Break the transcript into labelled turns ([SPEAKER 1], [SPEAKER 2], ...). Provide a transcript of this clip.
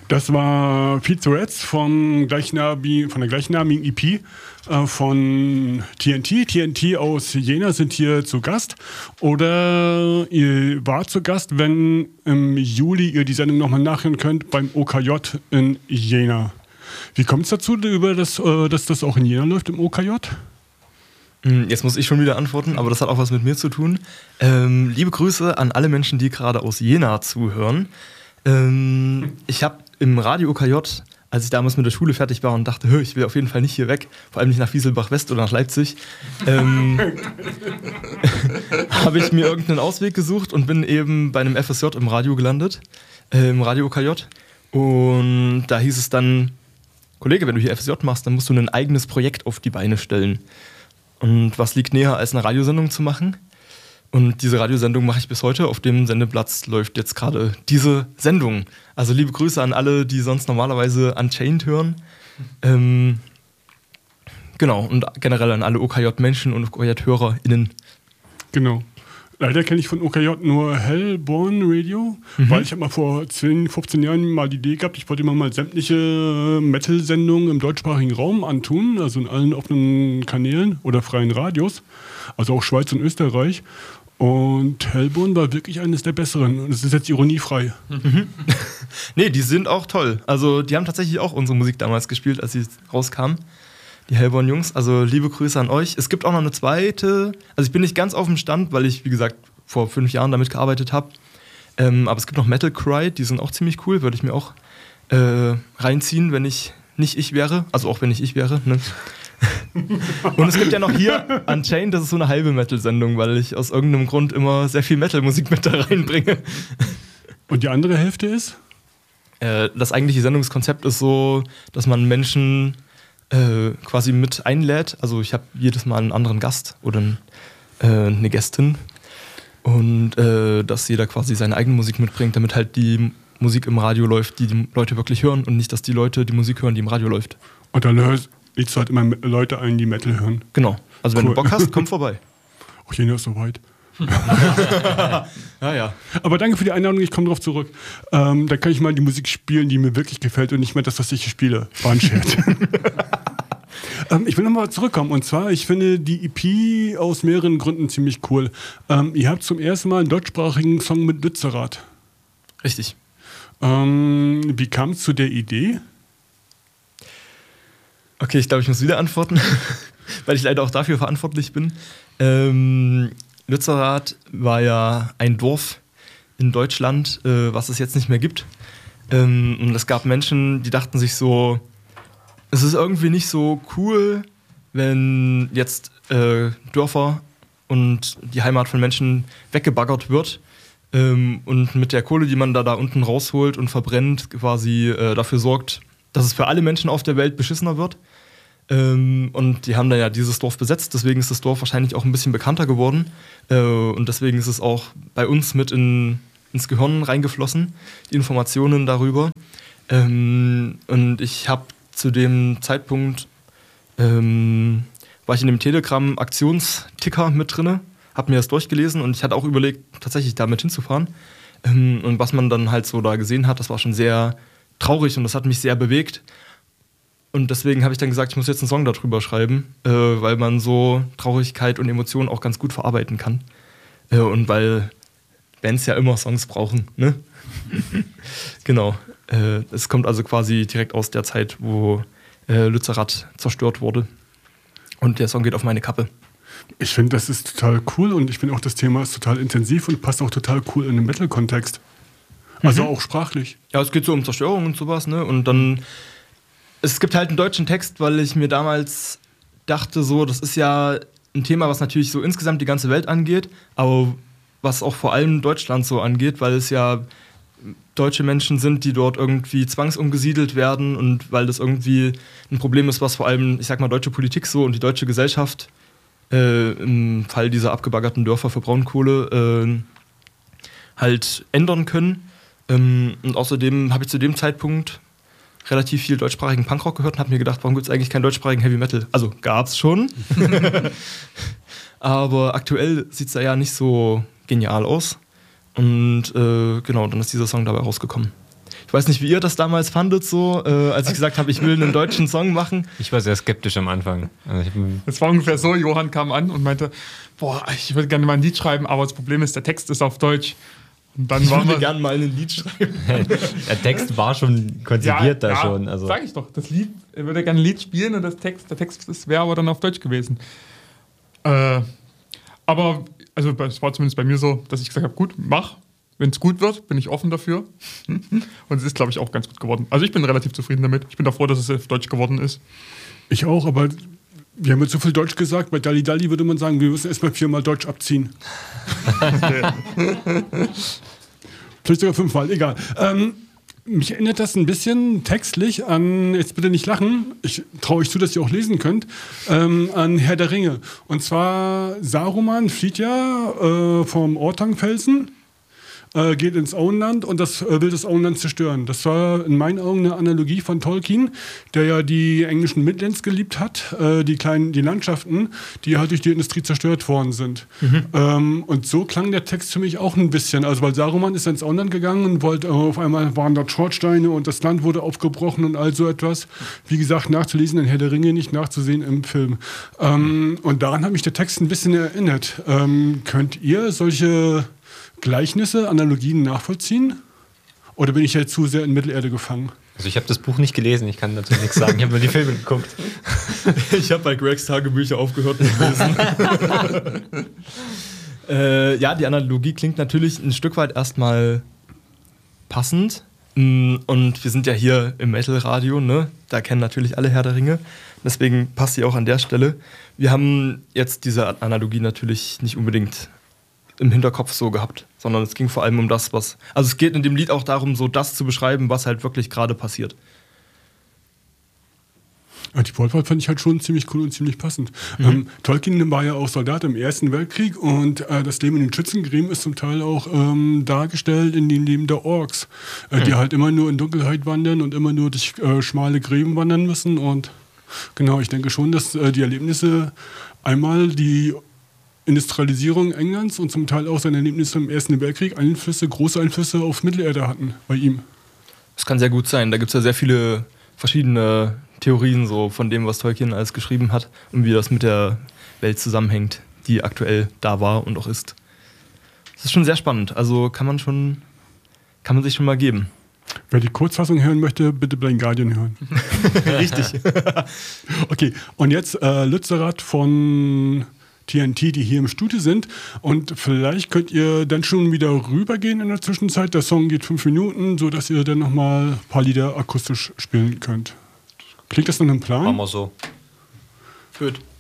[SPEAKER 1] Das war Pizza Reds von der gleichnamigen EP von TNT. TNT aus Jena sind hier zu Gast. Oder ihr wart zu Gast, wenn im Juli ihr die Sendung nochmal nachhören könnt, beim OKJ in Jena. Wie kommt es dazu, dass das auch in Jena läuft, im OKJ?
[SPEAKER 2] Jetzt muss ich schon wieder antworten, aber das hat auch was mit mir zu tun. Liebe Grüße an alle Menschen, die gerade aus Jena zuhören. Ich habe im Radio OKJ, als ich damals mit der Schule fertig war und dachte, ich will auf jeden Fall nicht hier weg, vor allem nicht nach Wieselbach-West oder nach Leipzig, habe ich mir irgendeinen Ausweg gesucht und bin eben bei einem FSJ im Radio gelandet, im Radio OKJ. Und da hieß es dann, Kollege, wenn du hier FSJ machst, dann musst du ein eigenes Projekt auf die Beine stellen. Und was liegt näher, als eine Radiosendung zu machen? Und diese Radiosendung mache ich bis heute. Auf dem Sendeplatz läuft jetzt gerade diese Sendung. Also liebe Grüße an alle, die sonst normalerweise Unchained hören. Genau, und generell an alle OKJ-Menschen und OKJ-HörerInnen.
[SPEAKER 1] Genau. Leider kenne ich von OKJ nur Hellborn Radio, weil ich habe mal vor 10, 15 Jahren mal die Idee gehabt, ich wollte immer mal sämtliche Metal-Sendungen im deutschsprachigen Raum antun, also in allen offenen Kanälen oder freien Radios, also auch Schweiz und Österreich. Und Hellborn war wirklich eines der besseren. Und das ist jetzt ironiefrei.
[SPEAKER 2] Nee, die sind auch toll. Also die haben tatsächlich auch unsere Musik damals gespielt, als sie rauskam. Die Hellborn-Jungs, also liebe Grüße an euch. Es gibt auch noch eine zweite, also ich bin nicht ganz auf dem Stand, weil ich, wie gesagt, vor 5 Jahren damit gearbeitet habe. Aber es gibt noch Metal Cry, die sind auch ziemlich cool, würde ich mir auch reinziehen, wenn ich nicht ich wäre. Also auch wenn ich wäre, ne? Und es gibt ja noch hier Unchained, das ist so eine halbe Metal-Sendung, weil ich aus irgendeinem Grund immer sehr viel Metal-Musik mit da reinbringe.
[SPEAKER 1] Und die andere Hälfte ist?
[SPEAKER 2] Das eigentliche Sendungskonzept ist so, dass man Menschen quasi mit einlädt. Also ich habe jedes Mal einen anderen Gast oder eine Gästin und dass jeder quasi seine eigene Musik mitbringt, damit halt die Musik im Radio läuft, die Leute wirklich hören und nicht, dass die Leute die Musik hören, die im Radio läuft.
[SPEAKER 1] Und dann lädst du halt immer Leute ein, die Metal hören.
[SPEAKER 2] Genau. Also wenn du Bock hast, komm vorbei.
[SPEAKER 1] Oh, Jena ist so weit.
[SPEAKER 2] Ja.
[SPEAKER 1] Aber danke für die Einladung, ich komme drauf zurück. Da kann ich mal die Musik spielen, die mir wirklich gefällt und nicht mehr das, was ich spiele. War ein Scherz. Ich will nochmal zurückkommen und zwar, ich finde die EP aus mehreren Gründen ziemlich cool. Ihr habt zum ersten Mal einen deutschsprachigen Song mit Lützerath.
[SPEAKER 2] Richtig.
[SPEAKER 1] Wie kam es zu der Idee?
[SPEAKER 2] Okay, ich glaube, ich muss wieder antworten, weil ich leider auch dafür verantwortlich bin. Lützerath war ja ein Dorf in Deutschland, was es jetzt nicht mehr gibt. Und es gab Menschen, die dachten sich so, es ist irgendwie nicht so cool, wenn jetzt Dörfer und die Heimat von Menschen weggebaggert wird und mit der Kohle, die man da unten rausholt und verbrennt, quasi dafür sorgt, dass es für alle Menschen auf der Welt beschissener wird. Und die haben dann ja dieses Dorf besetzt, deswegen ist das Dorf wahrscheinlich auch ein bisschen bekannter geworden. Und deswegen ist es auch bei uns mit ins Gehirn reingeflossen, die Informationen darüber. Und ich habe zu dem Zeitpunkt, war ich in dem Telegram-Aktionsticker mit drinne, habe mir das durchgelesen und ich hatte auch überlegt, tatsächlich damit hinzufahren. Und was man dann halt so da gesehen hat, das war schon sehr traurig und das hat mich sehr bewegt. Und deswegen habe ich dann gesagt, ich muss jetzt einen Song darüber schreiben, weil man so Traurigkeit und Emotionen auch ganz gut verarbeiten kann. Und weil Bands ja immer Songs brauchen, ne? Genau. Es kommt also quasi direkt aus der Zeit, wo Lützerath zerstört wurde. Und der Song geht auf meine Kappe.
[SPEAKER 1] Ich finde, das ist total cool und ich finde auch, das Thema ist total intensiv und passt auch total cool in den Metal-Kontext. Also auch sprachlich.
[SPEAKER 2] Ja, es geht so um Zerstörung und sowas, ne? Und dann es gibt halt einen deutschen Text, weil ich mir damals dachte, so, das ist ja ein Thema, was natürlich so insgesamt die ganze Welt angeht, aber was auch vor allem Deutschland so angeht, weil es ja deutsche Menschen sind, die dort irgendwie zwangsumgesiedelt werden und weil das irgendwie ein Problem ist, was vor allem, ich sag mal, deutsche Politik so und die deutsche Gesellschaft im Fall dieser abgebaggerten Dörfer für Braunkohle halt ändern können. Und außerdem habe ich zu dem Zeitpunkt relativ viel deutschsprachigen Punkrock gehört und habe mir gedacht, warum gibt es eigentlich keinen deutschsprachigen Heavy Metal? Also gab's schon. Aber aktuell sieht es ja nicht so genial aus. Und genau, dann ist dieser Song dabei rausgekommen. Ich weiß nicht, wie ihr das damals fandet, so, als ich gesagt habe, ich will einen deutschen Song machen.
[SPEAKER 3] Ich war sehr skeptisch am Anfang. Also
[SPEAKER 4] Es war ungefähr so, Johann kam an und meinte, boah, ich würde gerne mal ein Lied schreiben, aber das Problem ist, der Text ist auf Deutsch. Und dann
[SPEAKER 2] Ich
[SPEAKER 4] waren
[SPEAKER 2] würde
[SPEAKER 4] wir,
[SPEAKER 2] gerne mal ein Lied schreiben.
[SPEAKER 3] der Text war schon konzipiert da schon. Also.
[SPEAKER 4] Sag ich doch, das Lied, er würde gerne ein Lied spielen und der Text wäre aber dann auf Deutsch gewesen. Aber, also es war zumindest bei mir so, dass ich gesagt habe, gut, mach. Wenn es gut wird, bin ich offen dafür. Und es ist, glaube ich, auch ganz gut geworden. Also ich bin relativ zufrieden damit. Ich bin da froh, dass es auf Deutsch geworden ist.
[SPEAKER 1] Ich auch, aber wir haben jetzt so viel Deutsch gesagt. Bei Dalli Dalli würde man sagen, wir müssen erstmal 4-mal Deutsch abziehen. Vielleicht sogar 5-mal, egal. Mich erinnert das ein bisschen textlich an, jetzt bitte nicht lachen, ich traue euch zu, dass ihr auch lesen könnt, an Herr der Ringe. Und zwar Saruman flieht ja vom Ortangfelsen, geht ins Auenland und will das Auenland zerstören. Das war in meinen Augen eine Analogie von Tolkien, der ja die englischen Midlands geliebt hat, die Landschaften, die halt durch die Industrie zerstört worden sind. Und so klang der Text für mich auch ein bisschen. Also weil Saruman ist ins Auenland gegangen und wollte, auf einmal waren dort Schornsteine und das Land wurde aufgebrochen und all so etwas. Wie gesagt, nachzulesen in Herr der Ringe, nicht nachzusehen im Film. Und daran hat mich der Text ein bisschen erinnert. Könnt ihr solche Gleichnisse, Analogien nachvollziehen? Oder bin ich jetzt zu sehr in Mittelerde gefangen?
[SPEAKER 3] Also ich habe das Buch nicht gelesen, ich kann dazu nichts sagen. Ich habe nur die Filme geguckt.
[SPEAKER 2] Ich habe bei Gregs Tagebücher aufgehört mit Lesen. Ja, die Analogie klingt natürlich ein Stück weit erstmal passend. Und wir sind ja hier im Metal-Radio, ne? Da kennen natürlich alle Herr der Ringe. Deswegen passt sie auch an der Stelle. Wir haben jetzt diese Analogie natürlich nicht unbedingt im Hinterkopf so gehabt, sondern es ging vor allem um das, was... Also es geht in dem Lied auch darum, so das zu beschreiben, was halt wirklich gerade passiert.
[SPEAKER 1] Ja, die Wortwahl fand ich halt schon ziemlich cool und ziemlich passend. Tolkien war ja auch Soldat im Ersten Weltkrieg und das Leben in den Schützengräben ist zum Teil auch dargestellt in dem Leben der Orks, die halt immer nur in Dunkelheit wandern und immer nur durch schmale Gräben wandern müssen. Und genau, ich denke schon, dass die Erlebnisse einmal die Industrialisierung Englands und zum Teil auch seine Erlebnisse im Ersten Weltkrieg große Einflüsse auf Mittelerde hatten bei ihm.
[SPEAKER 2] Das kann sehr gut sein. Da gibt es ja sehr viele verschiedene Theorien so von dem, was Tolkien alles geschrieben hat und wie das mit der Welt zusammenhängt, die aktuell da war und auch ist. Das ist schon sehr spannend. Also kann man sich schon mal geben.
[SPEAKER 1] Wer die Kurzfassung hören möchte, bitte Blind Guardian hören.
[SPEAKER 2] Richtig.
[SPEAKER 1] Okay, und jetzt Lützerath von TNT, die hier im Studio sind. Und vielleicht könnt ihr dann schon wieder rübergehen in der Zwischenzeit. Der Song geht 5 Minuten, sodass ihr dann nochmal ein paar Lieder akustisch spielen könnt. Klingt das nach einem Plan?
[SPEAKER 3] Machen wir so.
[SPEAKER 2] Gut.